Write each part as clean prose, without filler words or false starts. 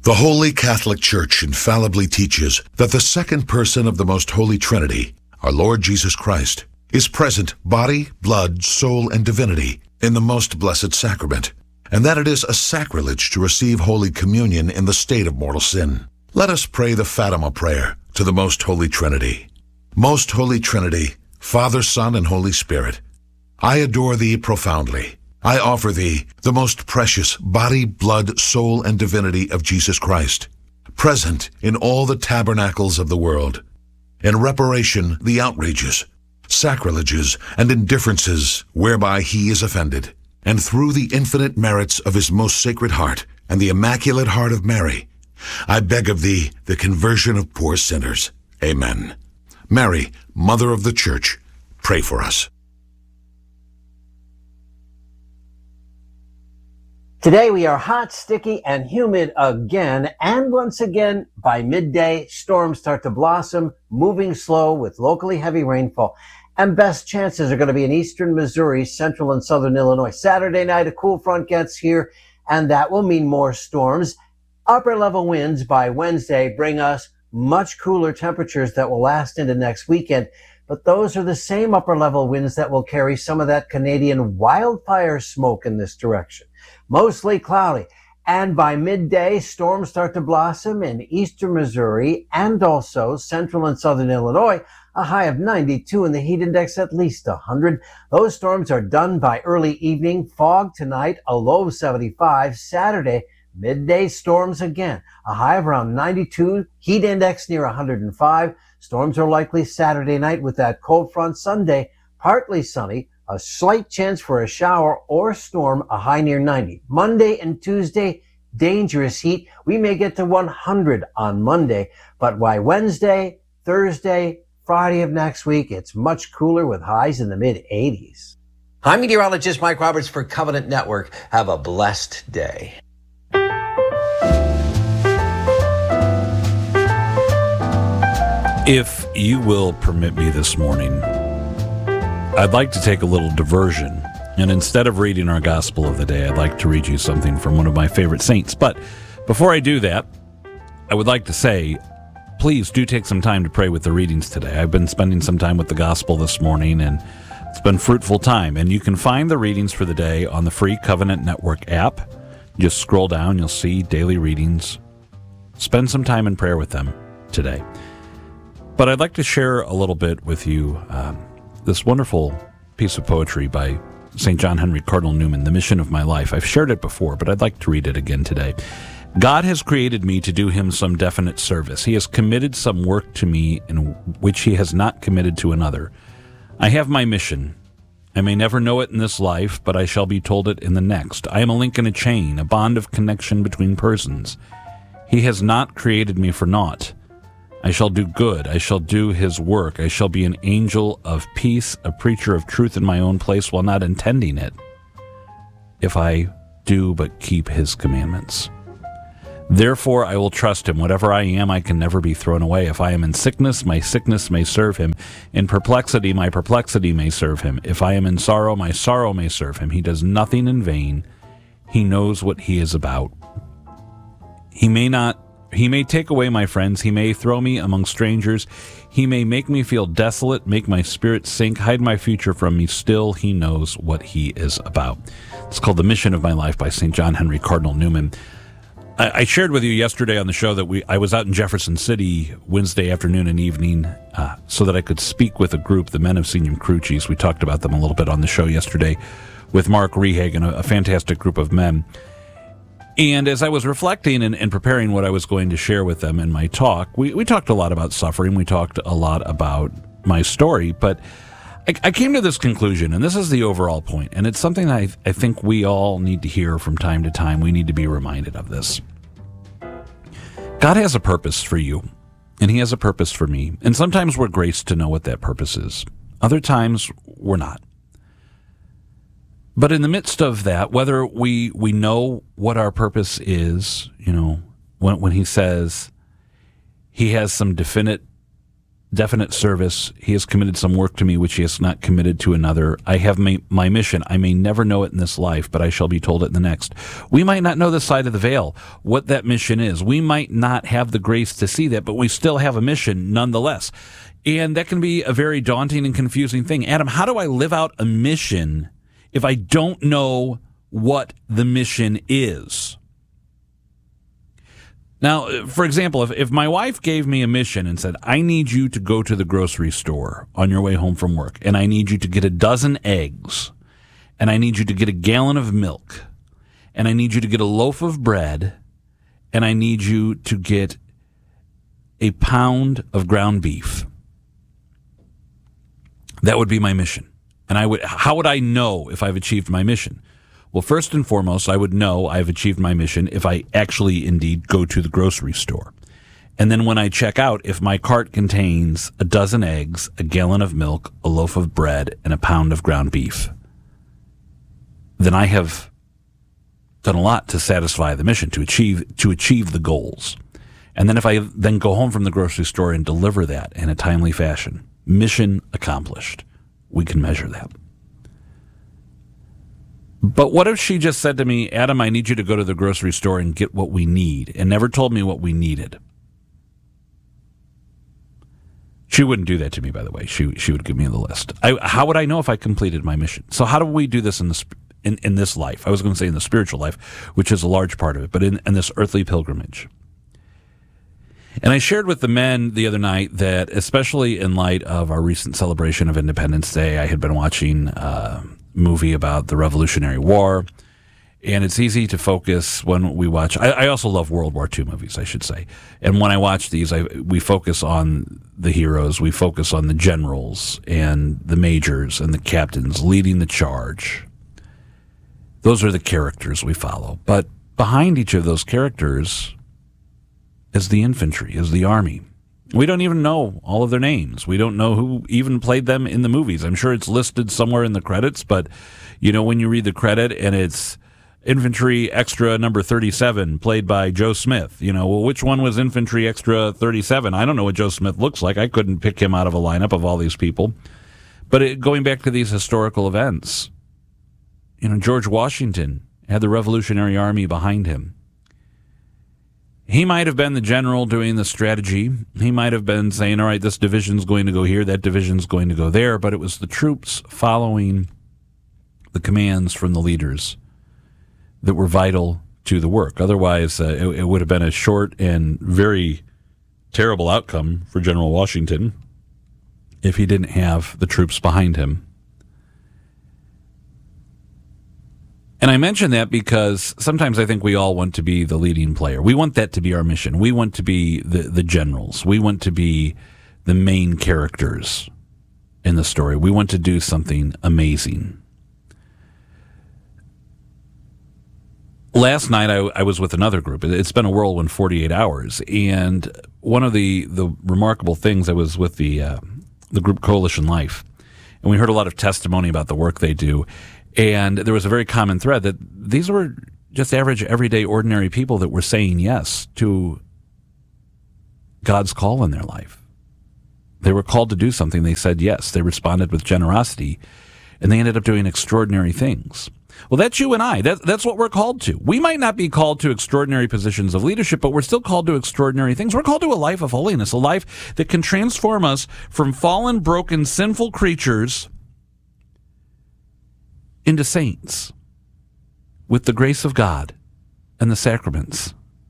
The Holy Catholic Church infallibly teaches that the second person of the Most Holy Trinity, our Lord Jesus Christ, is present body, blood, soul, and divinity in the Most Blessed Sacrament, and that it is a sacrilege to receive Holy Communion in the state of mortal sin. Let us pray the Fatima prayer to the Most Holy Trinity. Most Holy Trinity, Father, Son, and Holy Spirit, I adore Thee profoundly. I offer Thee the most precious body, blood, soul, and divinity of Jesus Christ, present in all the tabernacles of the world, in reparation the outrages, sacrileges, and indifferences whereby He is offended, and through the infinite merits of His most sacred heart and the Immaculate Heart of Mary, I beg of Thee the conversion of poor sinners. Amen. Mary, Mother of the Church, pray for us. Today we are hot, sticky, and humid again, and once again, by midday, storms start to blossom, moving slow with locally heavy rainfall, and best chances are going to be in eastern Missouri, central and southern Illinois. Saturday night, a cool front gets here, and that will mean more storms. Upper-level winds by Wednesday bring us much cooler temperatures that will last into next weekend, but those are the same upper-level winds that will carry some of that Canadian wildfire smoke in this direction. Mostly cloudy, and by midday, storms start to blossom in eastern Missouri and also central and southern Illinois, a high of 92 and the heat index at least 100. Those storms are done by early evening. Fog tonight, a low of 75. Saturday, midday storms again, a high of around 92, heat index near 105. Storms are likely Saturday night with that cold front. Sunday, partly sunny, a slight chance for a shower or storm, a high near 90. Monday and Tuesday, dangerous heat. We may get to 100 on Monday, but by Wednesday, Thursday, Friday of next week, it's much cooler with highs in the mid-80s. I'm meteorologist Mike Roberts for Covenant Network. Have a blessed day. If you will permit me this morning, I'd like to take a little diversion, and instead of reading our gospel of the day, I'd like to read you something from one of my favorite saints. But before I do that, I would like to say, please do take some time to pray with the readings today. I've been spending some time with the gospel this morning, and it's been fruitful time. And you can find the readings for the day on the free Covenant Network app. Just scroll down, you'll see daily readings. Spend some time in prayer with them today. But I'd like to share a little bit with you this wonderful piece of poetry by St. John Henry Cardinal Newman, The Mission of My Life. I've shared it before, but I'd like to read it again today. God has created me to do Him some definite service. He has committed some work to me in which He has not committed to another. I have my mission. I may never know it in this life, but I shall be told it in the next. I am a link in a chain, a bond of connection between persons. He has not created me for naught. I shall do good. I shall do His work. I shall be an angel of peace, a preacher of truth in my own place while not intending it, if I do but keep His commandments. Therefore, I will trust Him. Whatever I am, I can never be thrown away. If I am in sickness, my sickness may serve Him. In perplexity, my perplexity may serve Him. If I am in sorrow, my sorrow may serve Him. He does nothing in vain. He knows what He is about. He may take away my friends. He may throw me among strangers. He may make me feel desolate, make my spirit sink, hide my future from me. Still, He knows what He is about. It's called The Mission of My Life by St. John Henry Cardinal Newman. I shared with you yesterday on the show that I was out in Jefferson City Wednesday afternoon and evening so that I could speak with a group, the Men of Senior Crucis. We talked about them a little bit on the show yesterday with Mark Rehagen, a fantastic group of men. And as I was reflecting and preparing what I was going to share with them in my talk, we talked a lot about suffering. We talked a lot about my story, but I came to this conclusion, and this is the overall point, and it's something I think we all need to hear from time to time. We need to be reminded of this. God has a purpose for you, and He has a purpose for me, and sometimes we're graced to know what that purpose is. Other times, we're not. But in the midst of that, whether we know what our purpose is, when He says He has some definite definite service. He has committed some work to me which he has not committed to another. I have my mission. I may never know it in this life, but I shall be told it in the next. We might not know this side of the veil, what that mission is. We might not have the grace to see that, but we still have a mission nonetheless. And that can be a very daunting and confusing thing. Adam, how do I live out a mission if I don't know what the mission is? Now, for example, if my wife gave me a mission and said, I need you to go to the grocery store on your way home from work, and I need you to get a dozen eggs, and I need you to get a gallon of milk, and I need you to get a loaf of bread, and I need you to get a pound of ground beef. That would be my mission. And how would I know if I've achieved my mission? Well, first and foremost, I would know I've achieved my mission if I actually indeed go to the grocery store. And then when I check out, if my cart contains a dozen eggs, a gallon of milk, a loaf of bread, and a pound of ground beef, then I have done a lot to satisfy the mission, to achieve the goals. And then if I then go home from the grocery store and deliver that in a timely fashion, mission accomplished. We can measure that. But what if she just said to me, Adam, I need you to go to the grocery store and get what we need, and never told me what we needed? She wouldn't do that to me, by the way. She would give me the list. How would I know if I completed my mission? So how do we do this in this life? I was going to say in the spiritual life, which is a large part of it, but in this earthly pilgrimage. And I shared with the men the other night that, especially in light of our recent celebration of Independence Day, I had been watching movie about the Revolutionary War, and it's easy to focus when we watch. I also love World War II movies, I should say. And when I watch these, we focus on the heroes, we focus on the generals and the majors and the captains leading the charge. Those are the characters we follow. But behind each of those characters is the infantry, is the army. We don't even know all of their names. We don't know who even played them in the movies. I'm sure it's listed somewhere in the credits, but when you read the credit and it's infantry extra number 37 played by Joe Smith, well, which one was infantry extra 37? I don't know what Joe Smith looks like. I couldn't pick him out of a lineup of all these people. But going back to these historical events, George Washington had the Revolutionary Army behind him. He might have been the general doing the strategy. He might have been saying, all right, this division's going to go here, that division's going to go there, but it was the troops following the commands from the leaders that were vital to the work. Otherwise, it would have been a short and very terrible outcome for General Washington if he didn't have the troops behind him. And I mention that because sometimes I think we all want to be the leading player. We want that to be our mission. We want to be the generals. We want to be the main characters in the story. We want to do something amazing. Last night I was with another group. It's been a whirlwind 48 hours. And one of the remarkable things, I was with the group Coalition Life. And we heard a lot of testimony about the work they do. And there was a very common thread that these were just average, everyday, ordinary people that were saying yes to God's call in their life. They were called to do something. They said yes. They responded with generosity, and they ended up doing extraordinary things. Well, that's you and I. That's what we're called to. We might not be called to extraordinary positions of leadership, but we're still called to extraordinary things. We're called to a life of holiness, a life that can transform us from fallen, broken, sinful creatures into saints with the grace of God and the sacraments.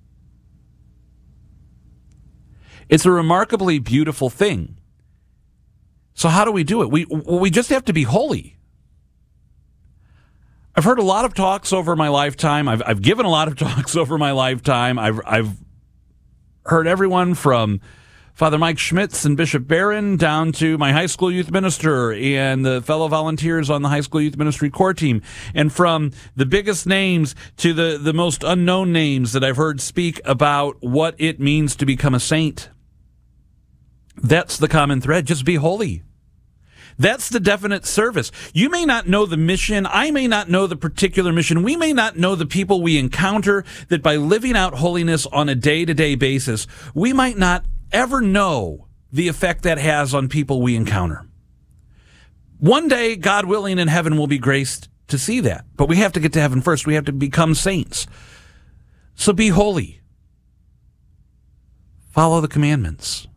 It's a remarkably beautiful thing. So how do we do it? We just have to be holy. I've heard a lot of talks over my lifetime. I've given a lot of talks over my lifetime. I've heard everyone from Father Mike Schmitz and Bishop Barron down to my high school youth minister and the fellow volunteers on the high school youth ministry core team, and from the biggest names to the most unknown names that I've heard speak about what it means to become a saint. That's the common thread. Just be holy. That's the definite service. You may not know the mission. I may not know the particular mission. We may not know the people we encounter that by living out holiness on a day-to-day basis, we might not ever know the effect that has on people we encounter. One day, God willing, in heaven we'll be graced to see that. But we have to get to heaven first. We have to become saints. So be holy. Follow the commandments.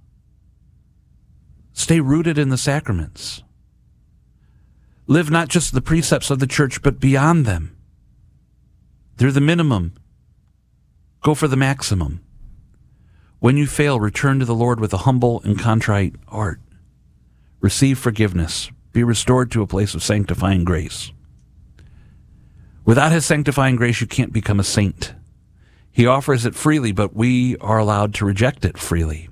Stay rooted in the sacraments. Live not just the precepts of the church, but beyond them. They're the minimum. Go for the maximum. When you fail, return to the Lord with a humble and contrite heart. Receive forgiveness. Be restored to a place of sanctifying grace. Without his sanctifying grace, you can't become a saint. He offers it freely, but we are allowed to reject it freely.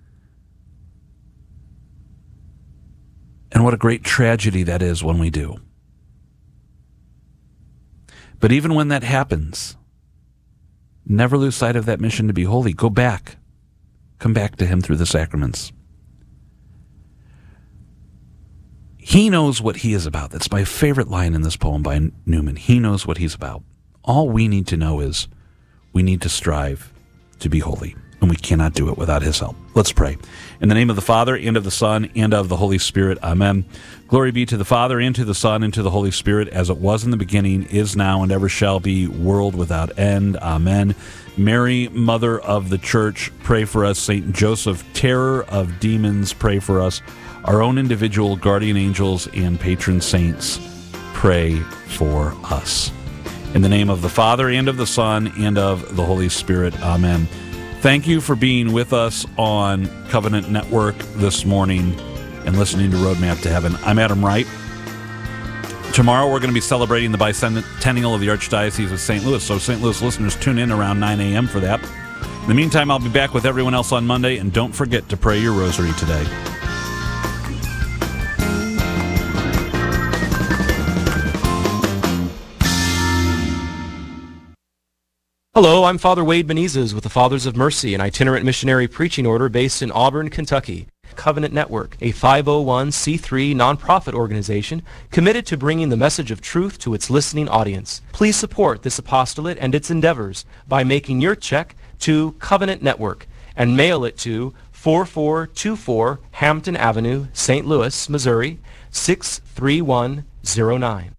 And what a great tragedy that is when we do. But even when that happens, never lose sight of that mission to be holy. Go back. Come back to him through the sacraments. He knows what he is about. That's my favorite line in this poem by Newman. He knows what he's about. All we need to know is we need to strive to be holy, and we cannot do it without his help. Let's pray. In the name of the Father, and of the Son, and of the Holy Spirit. Amen. Glory be to the Father, and to the Son, and to the Holy Spirit, as it was in the beginning, is now, and ever shall be, world without end. Amen. Mary, Mother of the Church, pray for us. Saint Joseph, terror of demons, pray for us. Our own individual guardian angels and patron saints, pray for us. In the name of the Father, and of the Son, and of the Holy Spirit. Amen. Thank you for being with us on Covenant Network this morning and listening to Roadmap to Heaven. I'm Adam Wright. Tomorrow we're going to be celebrating the bicentennial of the Archdiocese of St. Louis, so St. Louis listeners tune in around 9 a.m. for that. In the meantime, I'll be back with everyone else on Monday, and don't forget to pray your rosary today. Hello, I'm Father Wade Benitez with the Fathers of Mercy, an itinerant missionary preaching order based in Auburn, Kentucky. Covenant Network, a 501c3 nonprofit organization committed to bringing the message of truth to its listening audience. Please support this apostolate and its endeavors by making your check to Covenant Network and mail it to 4424 Hampton Avenue, St. Louis, Missouri, 63109.